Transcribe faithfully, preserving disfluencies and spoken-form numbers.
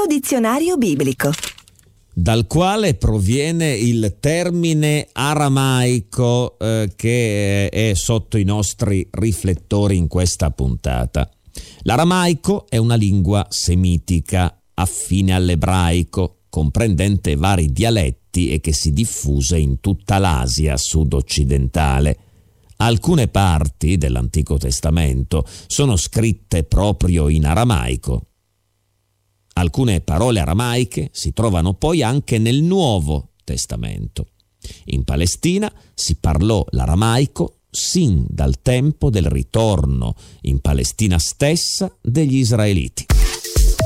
nostro dizionario biblico, dal quale proviene il termine aramaico eh, che è sotto i nostri riflettori in questa puntata. L'aramaico è una lingua semitica affine all'ebraico, comprendente vari dialetti e che si diffuse in tutta l'Asia sud-occidentale. Alcune parti dell'Antico Testamento sono scritte proprio in aramaico. Alcune parole aramaiche si trovano poi anche nel Nuovo Testamento. In Palestina si parlò l'aramaico sin dal tempo del ritorno in Palestina stessa degli israeliti.